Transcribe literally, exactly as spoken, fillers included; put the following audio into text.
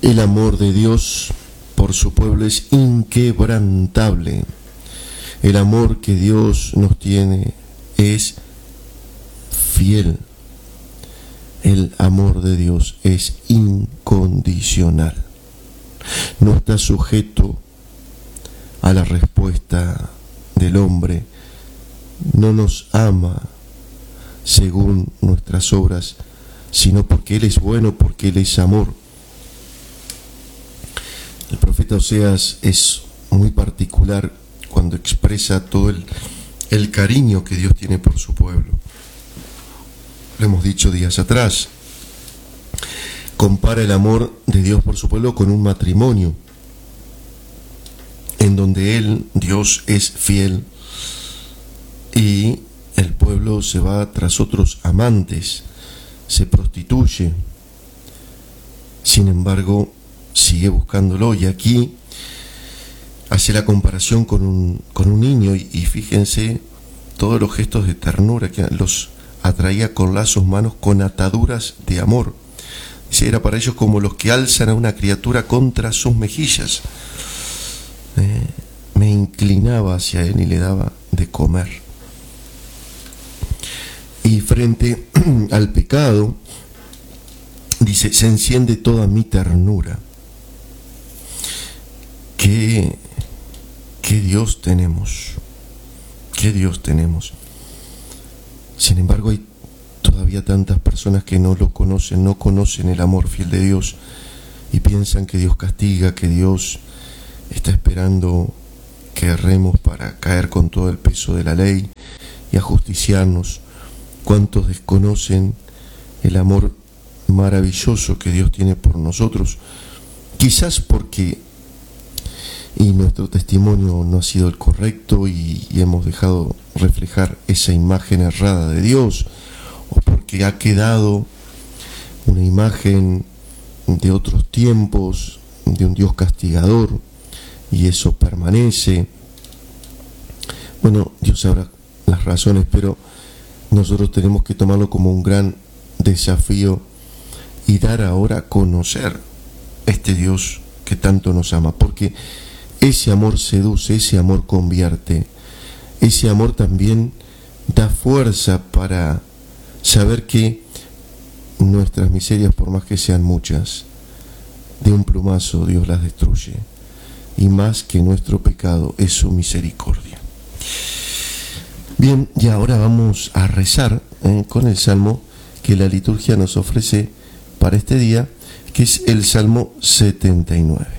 El amor de Dios por su pueblo es inquebrantable. El amor que Dios nos tiene es fiel. El amor de Dios es incondicional. No está sujeto a la respuesta del hombre. No nos ama según nuestras obras, sino porque Él es bueno, porque Él es amor. El profeta Oseas es muy particular cuando expresa todo el, el cariño que Dios tiene por su pueblo. Lo hemos dicho días atrás. Compara el amor de Dios por su pueblo con un matrimonio, en donde Él, Dios, es fiel y el pueblo se va tras otros amantes, se prostituye. Sin embargo, sigue buscándolo, y aquí hace la comparación con un, con un niño, y, y fíjense todos los gestos de ternura que los atraía con lazos manos, con ataduras de amor. Dice, era para ellos como los que alzan a una criatura contra sus mejillas. Eh, me inclinaba hacia él y le daba de comer. Y frente al pecado, dice, se enciende toda mi ternura. ¿Qué, qué Dios tenemos? ¿Qué Dios tenemos? Sin embargo, hay todavía tantas personas que no lo conocen, no conocen el amor fiel de Dios, y piensan que Dios castiga, que Dios está esperando que erremos para caer con todo el peso de la ley y ajusticiarnos. ¿Cuántos desconocen el amor maravilloso que Dios tiene por nosotros? Quizás porque y nuestro testimonio no ha sido el correcto y, y hemos dejado reflejar esa imagen errada de Dios, o porque ha quedado una imagen de otros tiempos, de un Dios castigador, y eso permanece. Bueno, Dios sabrá las razones, pero nosotros tenemos que tomarlo como un gran desafío y dar ahora a conocer este Dios que tanto nos ama, porque ese amor seduce, ese amor convierte, ese amor también da fuerza para saber que nuestras miserias, por más que sean muchas, de un plumazo Dios las destruye, y más que nuestro pecado es su misericordia. Bien, y ahora vamos a rezar eh, con el salmo que la liturgia nos ofrece para este día, que es el Salmo setenta y nueve.